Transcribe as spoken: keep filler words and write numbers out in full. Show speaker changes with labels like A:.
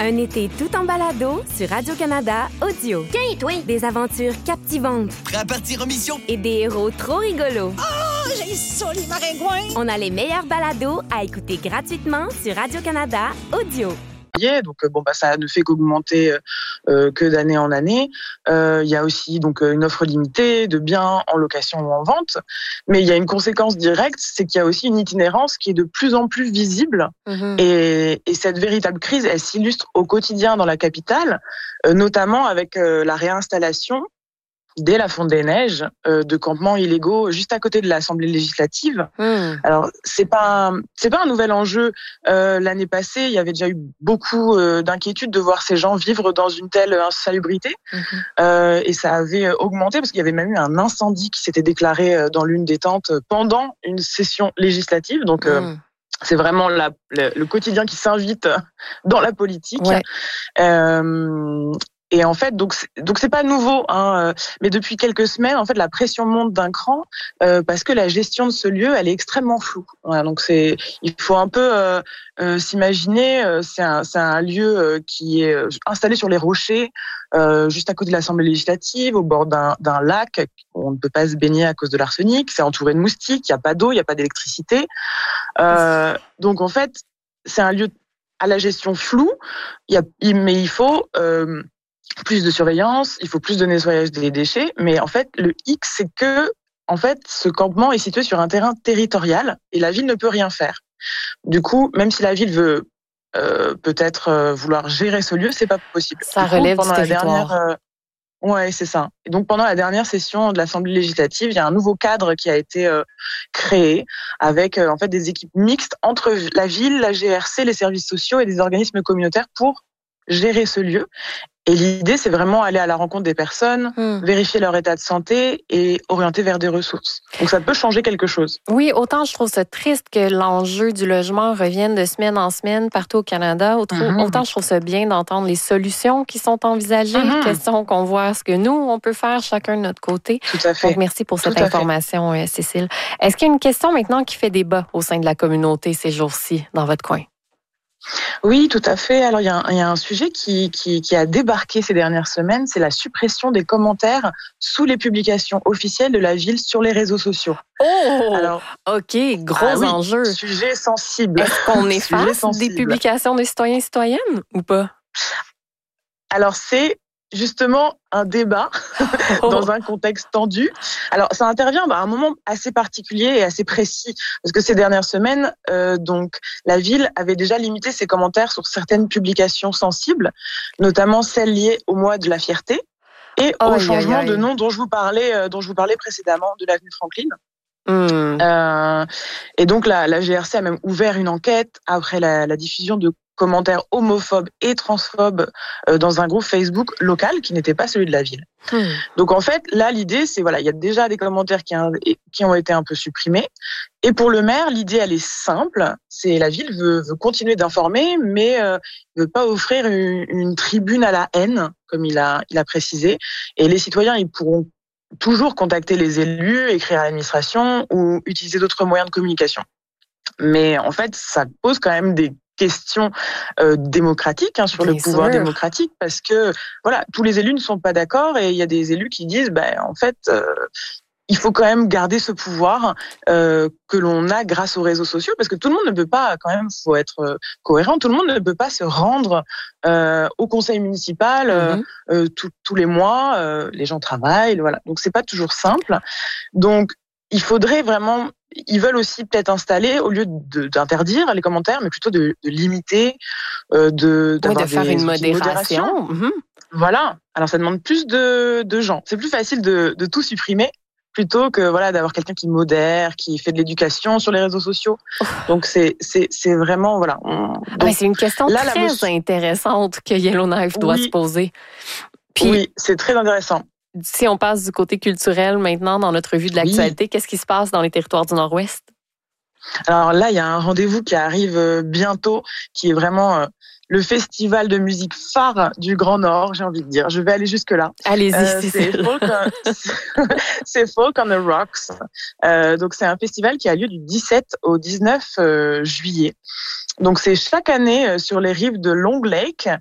A: Un été tout en balado sur Radio-Canada Audio.
B: Tiens, toi!
A: Des aventures captivantes.
C: Prêt à partir en mission?
A: Et des héros trop rigolos.
B: Oh, j'ai ça, les maringouins!
A: On a les meilleurs balados à écouter gratuitement sur Radio-Canada Audio.
D: Donc bon bah ça ne fait qu'augmenter euh, que d'année en année. Euh, il y a aussi donc une offre limitée de biens en location ou en vente, mais il y a une conséquence directe, c'est qu'il y a aussi une itinérance qui est de plus en plus visible. Mmh. Et, et cette véritable crise, elle s'illustre au quotidien dans la capitale, euh, notamment avec euh, la réinstallation dès la fonte des neiges, euh, de campements illégaux juste à côté de l'Assemblée législative. Mmh. Alors c'est pas un, c'est pas un nouvel enjeu. Euh, l'année passée, il y avait déjà eu beaucoup euh, d'inquiétudes de voir ces gens vivre dans une telle insalubrité, mmh. euh, et ça avait augmenté parce qu'il y avait même eu un incendie qui s'était déclaré dans l'une des tentes pendant une session législative. Donc euh, mmh. c'est vraiment la, le, le quotidien qui s'invite dans la politique. Ouais. Euh, Et en fait, donc donc c'est pas nouveau, hein, mais depuis quelques semaines, en fait, la pression monte d'un cran euh, parce que la gestion de ce lieu, elle est extrêmement floue. Voilà, donc c'est, il faut un peu euh, euh, s'imaginer, euh, c'est un c'est un lieu euh, qui est installé sur les rochers, euh, juste à côté de l'Assemblée législative, au bord d'un d'un lac où on ne peut pas se baigner à cause de l'arsenic. C'est entouré de moustiques, il y a pas d'eau, il y a pas d'électricité. Euh, donc en fait, c'est un lieu à la gestion floue. Il y a, mais il faut euh, plus de surveillance, il faut plus de nettoyage des déchets, mais en fait, le hic, c'est que, en fait, ce campement est situé sur un terrain territorial et la ville ne peut rien faire. Du coup, même si la ville veut euh, peut-être euh, vouloir gérer ce lieu, c'est pas possible.
E: Ça
D: du coup,
E: relève
D: pendant
E: du
D: la
E: territoire.
D: Dernière, euh, ouais, c'est ça. Et donc, pendant la dernière session de l'Assemblée législative, il y a un nouveau cadre qui a été euh, créé avec euh, en fait des équipes mixtes entre la ville, la G R C, les services sociaux et des organismes communautaires pour gérer ce lieu. Et l'idée, c'est vraiment aller à la rencontre des personnes, mmh. vérifier leur état de santé et orienter vers des ressources. Donc, ça peut changer quelque chose.
E: Oui, autant je trouve ça triste que l'enjeu du logement revienne de semaine en semaine partout au Canada, autant, mmh. autant je trouve ça bien d'entendre les solutions qui sont envisagées, mmh. question qu'on voit ce que nous, on peut faire chacun de notre côté.
D: Tout à fait.
E: Donc, merci pour cette information, fait. Cécile. Est-ce qu'il y a une question maintenant qui fait débat au sein de la communauté ces jours-ci, dans votre coin?
D: Oui, tout à fait. Alors, il y a un, il y a un sujet qui, qui, qui a débarqué ces dernières semaines, c'est la suppression des commentaires sous les publications officielles de la ville sur les réseaux sociaux.
E: Oh! Alors, OK, gros
D: ah oui,
E: enjeu.
D: Sujet sensible.
E: Est-ce qu'on est face des publications des citoyens et citoyennes ou pas?
D: Alors, c'est justement un débat oh. dans un contexte tendu. Alors, ça intervient bah, à un moment assez particulier et assez précis, parce que ces dernières semaines, euh, donc la ville avait déjà limité ses commentaires sur certaines publications sensibles, notamment celles liées au mois de la fierté et oh, au changement aïe, aïe. de nom dont je vous parlais, euh, dont je vous parlais précédemment, de l'avenue Franklin. Mmh. Euh, et donc la, la G R C a même ouvert une enquête après la, la diffusion de commentaires homophobes et transphobes euh, dans un groupe Facebook local qui n'était pas celui de la ville. Mmh. Donc en fait, là l'idée c'est voilà, il y a déjà des commentaires qui, a, qui ont été un peu supprimés. Et pour le maire, l'idée elle est simple, c'est la ville veut, veut continuer d'informer, mais euh, veut pas offrir une, une tribune à la haine, comme il a il a précisé. Et les citoyens ils pourront toujours contacter les élus, écrire à l'administration ou utiliser d'autres moyens de communication. Mais en fait, ça pose quand même des questions euh, démocratiques hein, sur Bien le pouvoir sûr. démocratique parce que voilà, tous les élus ne sont pas d'accord et il y a des élus qui disent ben en fait euh, il faut quand même garder ce pouvoir euh, que l'on a grâce aux réseaux sociaux parce que tout le monde ne peut pas quand même faut être euh, cohérent, tout le monde ne peut pas se rendre euh, au conseil municipal euh, mm-hmm. euh, tout, tous les mois, euh, les gens travaillent, voilà. Donc c'est pas toujours simple. Donc il faudrait vraiment, ils veulent aussi peut-être installer, au lieu de, d'interdire les commentaires, mais plutôt de, de limiter, euh, de,
E: d'avoir oui, de faire
D: des,
E: une modération.
D: modération. Mm-hmm. Voilà. Alors ça demande plus de, de gens. C'est plus facile de, de tout supprimer plutôt que voilà d'avoir quelqu'un qui modère, qui fait de l'éducation sur les réseaux sociaux. Oh. Donc c'est c'est c'est vraiment voilà. On, donc,
E: ah, c'est une question là, très la... intéressante que Yellowknife doit
D: oui.
E: se poser. Puis,
D: oui, c'est très intéressant.
E: Si on passe du côté culturel maintenant dans notre vue de l'actualité, oui. qu'est-ce qui se passe dans les territoires du Nord-Ouest?
D: Alors là, il y a un rendez-vous qui arrive bientôt, qui est vraiment le festival de musique phare du Grand Nord, j'ai envie de dire. Je vais aller jusque-là.
E: Allez-y,
D: euh, c'est folk, c'est Folk on the Rocks. Euh, donc c'est un festival qui a lieu du dix-sept au dix-neuf euh, juillet. Donc c'est chaque année sur les rives de Long Lake